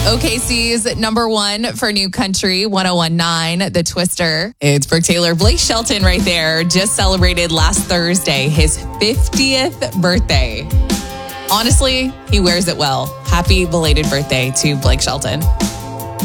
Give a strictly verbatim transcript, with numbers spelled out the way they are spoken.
O K C's number one for New Country, one oh one point nine, The Twister. It's Brooke Taylor. Blake Shelton right there just celebrated last Thursday his fiftieth birthday. Honestly, he wears it well. Happy belated birthday to Blake Shelton.